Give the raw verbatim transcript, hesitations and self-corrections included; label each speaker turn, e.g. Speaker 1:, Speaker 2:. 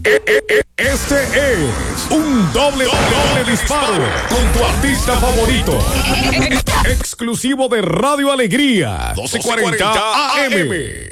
Speaker 1: Este es un doble, doble disparo con tu artista favorito. Exclusivo de Radio Alegría, doce cuarenta A M.